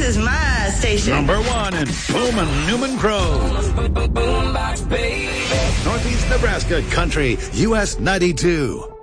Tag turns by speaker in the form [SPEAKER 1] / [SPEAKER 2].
[SPEAKER 1] is my station.
[SPEAKER 2] Number one in Boomin' Newman Grove. Northeast Nebraska Country, US 92.